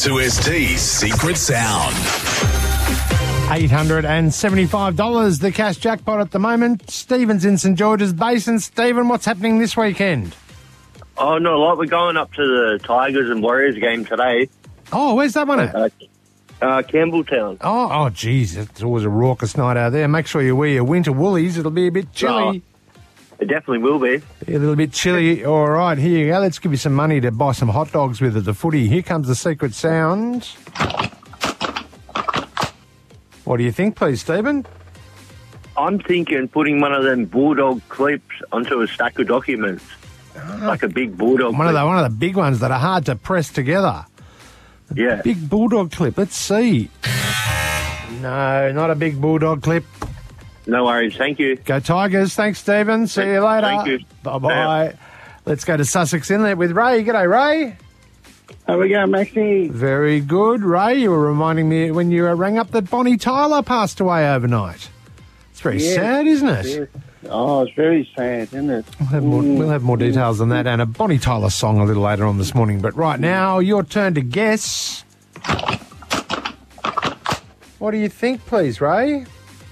2ST's Secret Sound. $875, the cash jackpot at the moment. Stephen's in St George's Basin. Stephen, what's happening this weekend? Oh, not a lot. We're going up to the Tigers and Warriors game today. Oh, where's that one at? Campbelltown. Oh, geez, it's always a raucous night out there. Make sure you wear your winter woolies. It'll be a bit chilly. It definitely will be. A little bit chilly. All right, here you go. Let's give you some money to buy some hot dogs with at the footy. Here comes the secret sound. What do you think, please, Stephen? I'm thinking putting one of them bulldog clips onto a stack of documents. Like a big bulldog One clip. of the big ones that are hard to press together. Yeah. Big bulldog clip. Let's see. No, not a big bulldog clip. No worries. Thank you. Go Tigers. Thanks, Stephen. See you later. Thank you. Bye-bye. Let's go to Sussex Inlet with Ray. G'day, Ray. How we going, Maxie? Very good, Ray. You were reminding me when you rang up that Bonnie Tyler passed away overnight. It's very sad, isn't it? Yes. Oh, it's very sad, isn't it? We'll have more details on that and a Bonnie Tyler song a little later on this morning. But right now, your turn to guess. What do you think, please, Ray?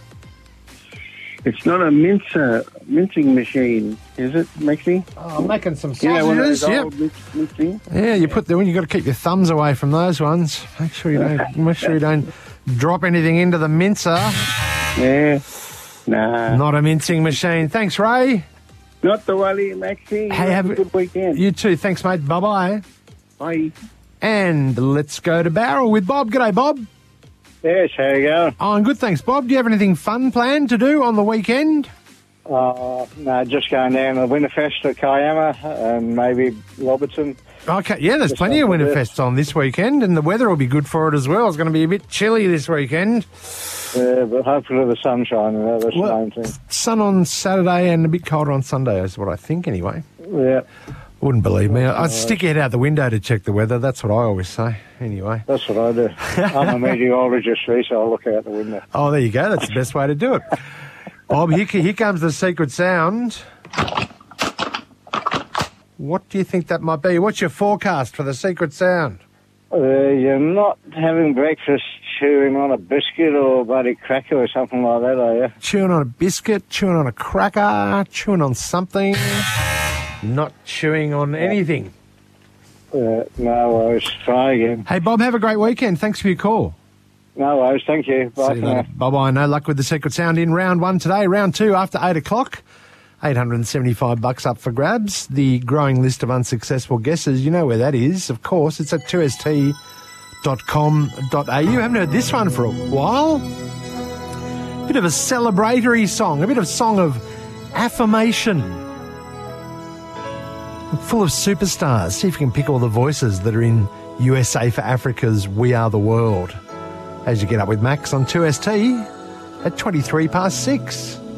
It's not a mincing machine, is it, Maxie? Oh, I'm making some Yeah, one of sausages. those Yep. old mincing. Yeah, you put them in. You got to keep your thumbs away from those ones. Make sure you don't drop anything into the mincer. Yeah. Nah. Not a mincing machine. Thanks, Ray. Not the worry, Maxie. Hey, have a good weekend. You too. Thanks, mate. Bye-bye. Bye. And let's go to Barrel with Bob. G'day, Bob. Yes, how you going? Oh, I'm good, thanks, Bob. Do you have anything fun planned to do on the weekend? No, just going down to Winterfest at Kiama and maybe Robertson. Okay, yeah, there's plenty of Winterfests on this weekend, and the weather will be good for it as well. It's going to be a bit chilly this weekend. Yeah, but hopefully the sun's shining. That's the main thing. Sun on Saturday and a bit colder on Sunday is what I think, anyway. Yeah. Wouldn't believe me. I'd stick your head out the window to check the weather. That's what I always say, anyway. That's what I do. I'm a meteorologist, so I look out the window. Oh, there you go. That's the best way to do it. Bob, here comes the secret sound. What do you think that might be? What's your forecast for the secret sound? You're not having breakfast chewing on a biscuit or bloody cracker or something like that, are you? Chewing on a biscuit, chewing on a cracker, chewing on something. Not chewing on anything. No worries. Try again. Hey, Bob, have a great weekend. Thanks for your call. No worries. Thank you. Bye See for you now. later. Bye-bye. No luck with the secret sound in round one today. Round two after 8 o'clock. $875 up for grabs. The growing list of unsuccessful guesses, you know where that is. Of course, it's at 2st.com.au. Haven't heard this one for a while. Bit of a celebratory song, a bit of song of affirmation. Full of superstars. See if you can pick all the voices that are in USA for Africa's We Are the World. As you get up with Max on 2ST at 23 past 6.